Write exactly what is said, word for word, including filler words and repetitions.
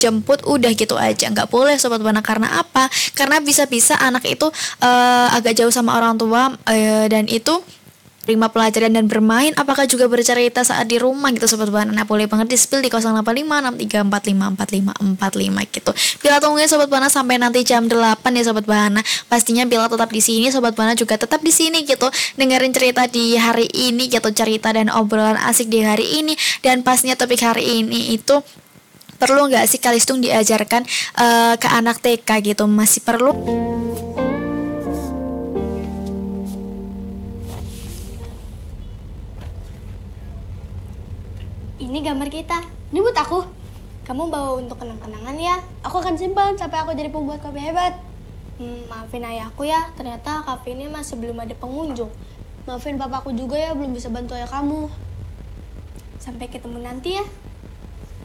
jemput udah gitu aja, nggak boleh Sobat Buana. Karena apa? Karena bisa-bisa anak itu uh, agak jauh sama orang tua, uh, dan itu terima pelajaran dan bermain, apakah juga bercerita saat di rumah gitu Sobat Buana. Nah, boleh banget di spill di nol delapan lima enam tiga empat lima empat lima empat lima gitu. Bila tungguin Sobat Buana sampai nanti jam delapan ya Sobat Buana. Pastinya Bila tetap di sini, Sobat Buana juga tetap di sini gitu, dengerin cerita di hari ini gitu, cerita dan obrolan asik di hari ini. Dan pastinya topik hari ini itu, perlu nggak sih Kalistung diajarkan uh, ke anak T K gitu? Masih perlu. Ini gambar kita. Ini buat aku. Kamu bawa untuk kenang-kenangan ya. Aku akan simpan sampai aku jadi pembuat kopi hebat. Hmm, maafin ayahku ya, ternyata kafe ini masih belum ada pengunjung. Maafin papaku juga ya, belum bisa bantu ayah kamu. Sampai ketemu nanti ya.